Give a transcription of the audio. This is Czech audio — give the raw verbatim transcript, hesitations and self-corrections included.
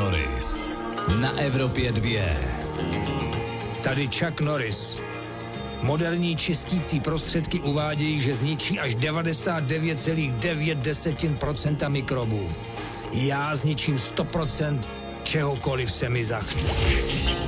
Norris na Evropě dvě. Tady Chuck Norris. Moderní čistící prostředky uvádějí, že zničí až devadesát devět celá devět procenta mikrobů. Já zničím sto procent čehokoliv se mi zachce.